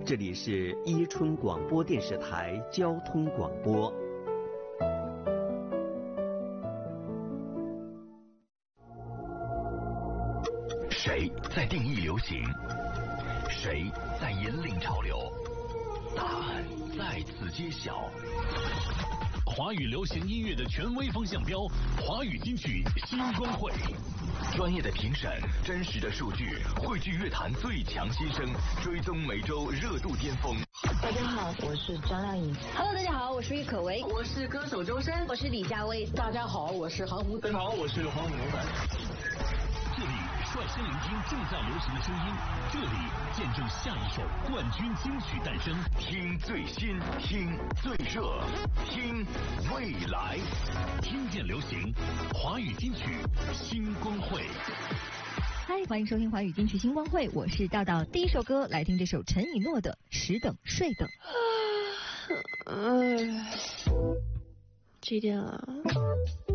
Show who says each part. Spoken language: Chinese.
Speaker 1: 这里是伊春广播电视台交通广播。
Speaker 2: 谁在定义流行？谁在引领潮流？答案在此揭晓。华语流行音乐的权威风向标，华语金曲新光会。专业的评审，真实的数据，汇聚乐坛最强新声，追踪每周热度巅峰。
Speaker 3: 大家好，我是张靓颖。
Speaker 4: Hello， 大家好，我是郁可唯，
Speaker 5: 我是歌手周深，
Speaker 4: 我是李佳薇。
Speaker 5: 大家好，我是韩红。
Speaker 6: 大家好，我是黄伟文。
Speaker 2: 这里率先聆听正在流行的声音，这里见证下一首冠军金曲诞生。听最新，听最热，听未来，听见流行，华语金曲星光会。
Speaker 7: 嗨，欢迎收听华语金曲星光会，我是道道。第一首歌来听这首陈以诺的《十等睡等》。
Speaker 3: 几点了？